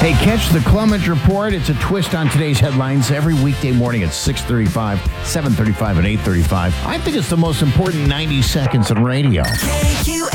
Hey, catch the Clement Report. It's a twist on today's headlines every weekday morning at 6:35, 7:35, and 8:35. I think it's the most important 90 seconds in radio.